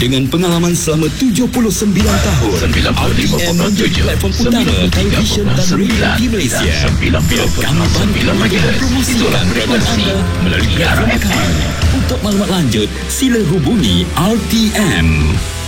Dengan pengalaman selama 79 tahun, RTM menjadi platform utama televisyen dan radio di Malaysia. Kami bantu mempromosikan program anda melalui platform kami. Untuk maklumat lanjut, sila hubungi RTM.